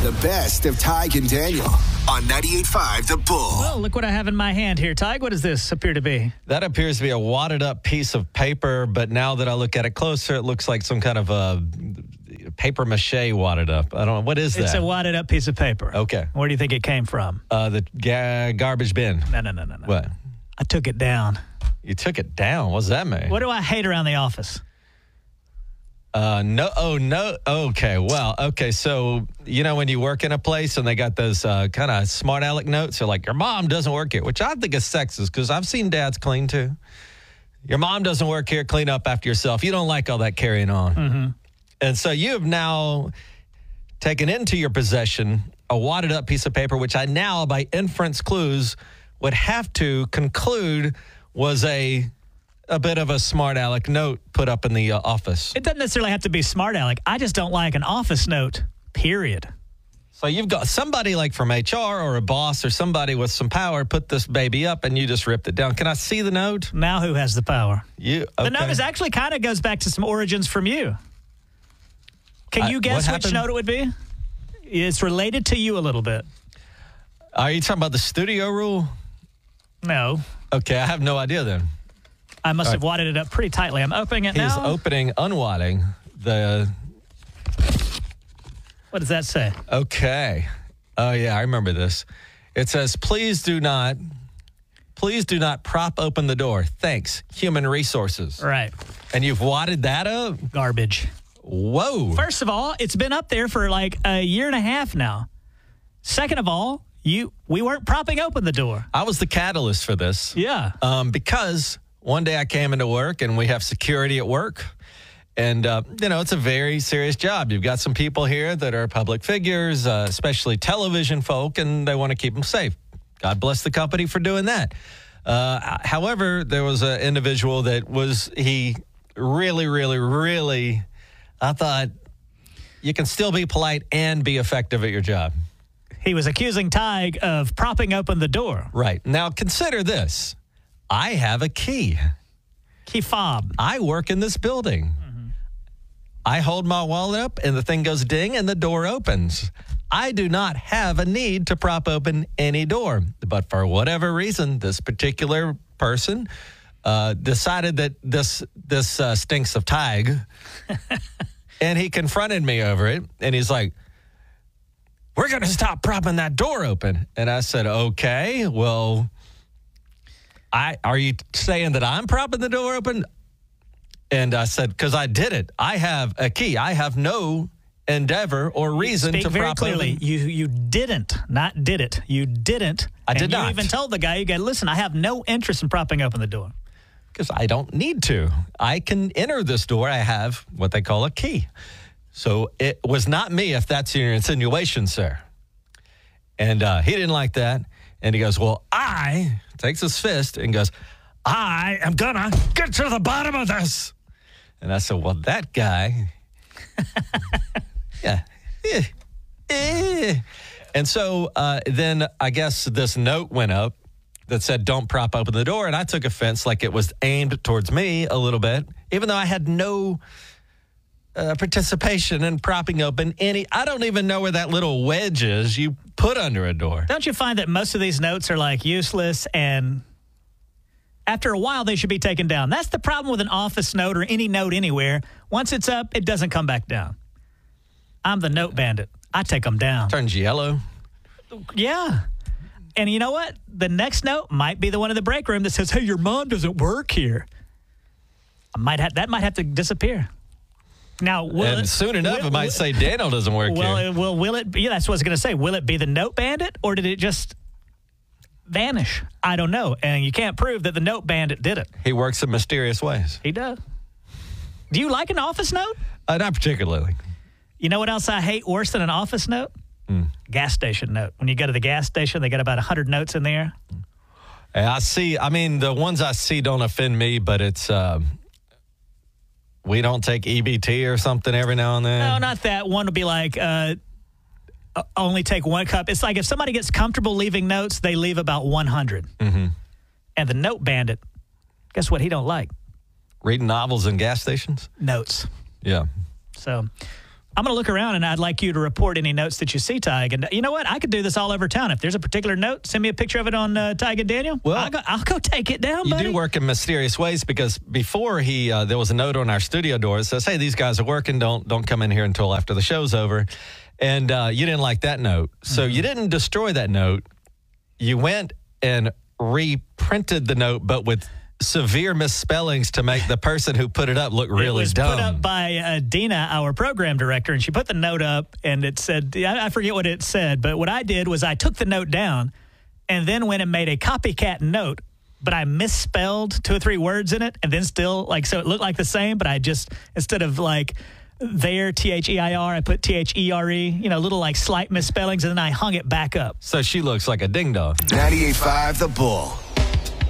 The best of Tig and Daniel on 98.5 The Bull. Well, look what I have in my hand here. Tig, what does this appear to be? That appears to be a wadded up piece of paper, but now that I look at it closer, it looks like some kind of a paper mache wadded up. I don't know. What is that? It's a wadded up piece of paper. Okay. Where do you think it came from? The garbage bin. No. What? I took it down. You took it down? What does that mean? What do I hate around the office? No. Oh, no. Okay. Well, okay. So, you know, when you work in a place and they got those kind of smart aleck notes, they're like, your mom doesn't work here, which I think is sexist because I've seen dads clean too. Your mom doesn't work here. Clean up after yourself. You don't like all that carrying on. Mm-hmm. And so you have now taken into your possession a wadded up piece of paper, which I now, by inference clues, would have to conclude was a bit of a smart aleck note put up in the office. It doesn't necessarily have to be smart aleck. I just don't like an office note, period. So you've got somebody like from HR or a boss or somebody with some power put this baby up and you just ripped it down. Can I see the note? Now who has the power? You. Okay. The note is actually kind of goes back to some origins from you. Can you guess which note it would be? It's related to you a little bit. Are you talking about the studio rule? No. Okay, I have no idea then. I must have wadded it up pretty tightly. I'm opening it now. He's unwadding the... What does that say? Okay. Oh, yeah, I remember this. It says, please do not prop open the door. Thanks, human resources. Right. And you've wadded that up? Garbage. Whoa. First of all, it's been up there for like a year and a half now. Second of all, we weren't propping open the door. I was the catalyst for this. Yeah. Because one day I came into work and we have security at work. And, you know, it's a very serious job. You've got some people here that are public figures, especially television folk, and they want to keep them safe. God bless the company for doing that. However, there was an individual he really, I thought you can still be polite and be effective at your job. He was accusing Tig of propping open the door. Right. Now, consider this. I have a key. Key fob. I work in this building. Mm-hmm. I hold my wallet up, and the thing goes ding, and the door opens. I do not have a need to prop open any door. But for whatever reason, this particular person decided that this stinks of Tig, and he confronted me over it, and he's like, we're going to stop propping that door open. And I said, okay, well, are you saying that I'm propping the door open? And I said, because I did it. I have a key. I have no endeavor or reason to prop clearly. open. You didn't, not did it. You didn't. I did not. You even told the guy, listen, I have no interest in propping open the door. Because I don't need to. I can enter this door. I have what they call a key. So it was not me, if that's your insinuation, sir. And he didn't like that. And he goes, well, takes his fist and goes, I am going to get to the bottom of this. And I said, well, that guy. Yeah. And so then I guess this note went up that said, don't prop open the door. And I took offense like it was aimed towards me a little bit, even though I had no participation in propping open I don't even know where that little wedge is you put under a door. Don't you find that most of these notes are like useless, and after a while they should be taken down? That's the problem with an office note or any note anywhere. Once it's up, it doesn't come back down. I'm the note bandit. I take them down. Turns yellow. Yeah. And you know what? The next note might be the one in the break room that says, hey, your mom doesn't work here. That might have to disappear. Now, soon enough, it might say Daniel doesn't work here. Well, will it be? Yeah, that's what I was going to say. Will it be the note bandit, or did it just vanish? I don't know. And you can't prove that the note bandit did it. He works in mysterious ways. He does. Do you like an office note? Not particularly. You know what else I hate worse than an office note? Gas station note. When you go to the gas station, they got about 100 notes in there. The ones I see don't offend me, but it's... we don't take EBT or something every now and then? No, not that. One would be like, only take one cup. It's like if somebody gets comfortable leaving notes, they leave about 100. Mm-hmm. And the note bandit, guess what he don't like? Reading novels in gas stations? Notes. Yeah. So, I'm going to look around, and I'd like you to report any notes that you see, Tig. And you know what? I could do this all over town. If there's a particular note, send me a picture of it on Tig and Daniel. Well, I'll go take it down, buddy. You do work in mysterious ways, because before there was a note on our studio door that says, hey, these guys are working. Don't come in here until after the show's over. And you didn't like that note. So you didn't destroy that note. You went and reprinted the note, but with severe misspellings to make the person who put it up look really dumb. It was put up by Dina, our program director, and she put the note up, and it said, I forget what it said, but what I did was I took the note down and then went and made a copycat note, but I misspelled 2 or 3 words in it, and then still, so it looked like the same, but I just, instead of there, T-H-E-I-R, I put T-H-E-R-E, little slight misspellings, and then I hung it back up. So she looks like a ding-dong. 98.5 The Bull.